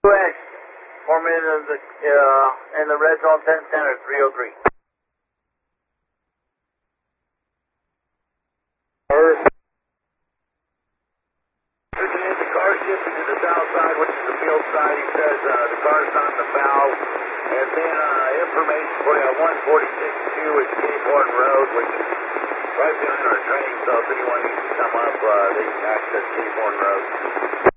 2X, form in the red zone 10 center, 303. The car shifted to the south side, which is the field side. He says the car's on the valve. And then information for you on 146-2 is Cape Horn Road, which is right behind our train. So if anyone needs to come up, they can access Cape Horn Road.